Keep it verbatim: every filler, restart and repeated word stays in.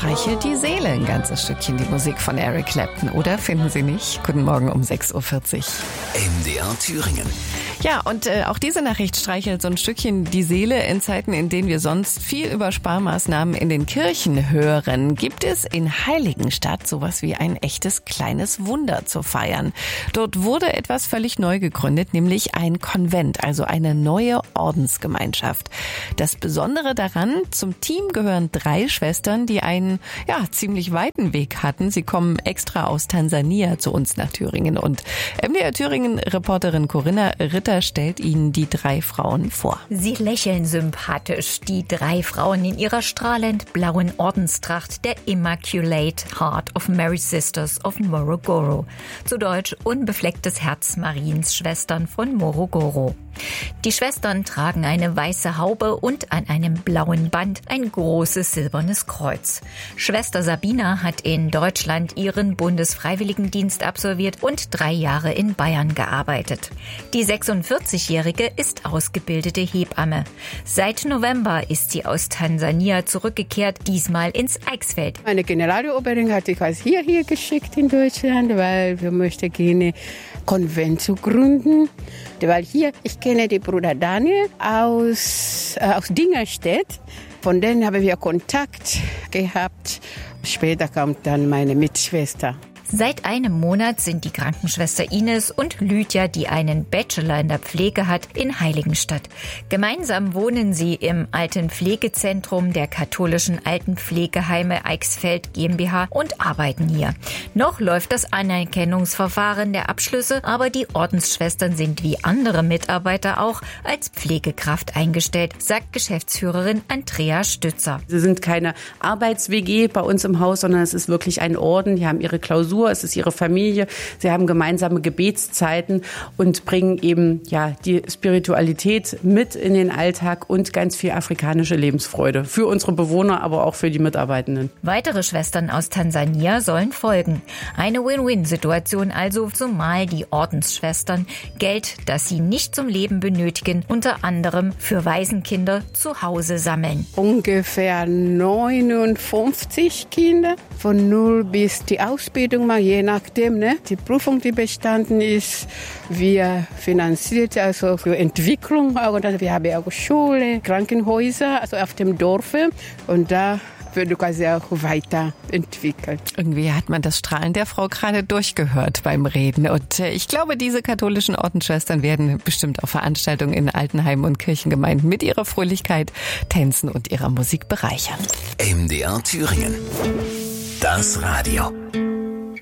streichelt die Seele ein ganzes Stückchen, die Musik von Eric Clapton, oder finden Sie nicht? Guten Morgen um sechs Uhr vierzig. M D R Thüringen. Ja, und äh, auch diese Nachricht streichelt so ein Stückchen die Seele. In Zeiten, in denen wir sonst viel über Sparmaßnahmen in den Kirchen hören, gibt es in Heiligenstadt sowas wie ein echtes kleines Wunder zu feiern. Dort wurde etwas völlig neu gegründet, nämlich ein Konvent, also eine neue Ordensgemeinschaft. Das Besondere daran, zum Team gehören drei Schwestern, die einen ja ziemlich weiten Weg hatten. Sie kommen extra aus Tansania zu uns nach Thüringen. Und M D R Thüringen-Reporterin Corinna Ritter stellt Ihnen die drei Frauen vor. Sie lächeln sympathisch, die drei Frauen in ihrer strahlend blauen Ordenstracht der Immaculate Heart of Mary Sisters of Morogoro. Zu Deutsch unbeflecktes Herz Mariens Schwestern von Morogoro. Die Schwestern tragen eine weiße Haube und an einem blauen Band ein großes silbernes Kreuz. Schwester Sabina hat in Deutschland ihren Bundesfreiwilligendienst absolviert und drei Jahre in Bayern gearbeitet. Die sechsundvierzigjährige ist ausgebildete Hebamme. Seit November ist sie aus Tansania zurückgekehrt, diesmal ins Eichsfeld. Meine Generaloberin hat sich als hierher geschickt in Deutschland, weil wir möchten gerne Konvent zu gründen. Weil hier, ich kenne den Bruder Daniel aus, äh, aus Dingerstedt. Von denen haben wir Kontakt gehabt. Später kam dann meine Mitschwester. Seit einem Monat sind die Krankenschwester Ines und Lydia, die einen Bachelor in der Pflege hat, in Heiligenstadt. Gemeinsam wohnen sie im alten Pflegezentrum der katholischen Altenpflegeheime Eichsfeld GmbH und arbeiten hier. Noch läuft das Anerkennungsverfahren der Abschlüsse, aber die Ordensschwestern sind wie andere Mitarbeiter auch als Pflegekraft eingestellt, sagt Geschäftsführerin Andrea Stützer. Sie sind keine Arbeits-W G bei uns im Haus, sondern es ist wirklich ein Orden. Die haben ihre Klausur. Es ist ihre Familie. Sie haben gemeinsame Gebetszeiten und bringen eben ja die Spiritualität mit in den Alltag und ganz viel afrikanische Lebensfreude für unsere Bewohner, aber auch für die Mitarbeitenden. Weitere Schwestern aus Tansania sollen folgen. Eine Win-Win-Situation also, zumal die Ordensschwestern Geld, das sie nicht zum Leben benötigen, unter anderem für Waisenkinder zu Hause sammeln. Ungefähr neunundfünfzig Kinder, von null bis die Ausbildung, je nachdem, ne? Die Prüfung, die bestanden ist, wir finanziert also für Entwicklung, auch, wir haben auch Schule, Krankenhäuser, also auf dem Dorf, und da wird quasi auch weiterentwickelt. Irgendwie hat man das Strahlen der Frau gerade durchgehört beim Reden. Und ich glaube, diese katholischen Ordensschwestern werden bestimmt auf Veranstaltungen in Altenheimen und Kirchengemeinden mit ihrer Fröhlichkeit, Tänzen und ihrer Musik bereichern. M D R Thüringen. Das Radio.